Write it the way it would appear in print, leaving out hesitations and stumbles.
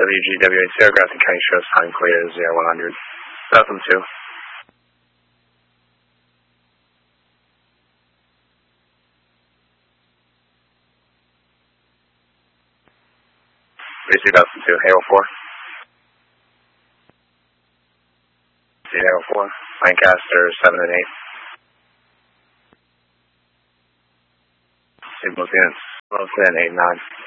WGWA Sierra Grafton County shows time clear 0100. Welcome to. Receive Delta 2, Halo 4. Halo 4, Lancaster 7 and 8. Signals units, Wilson 8 and 9.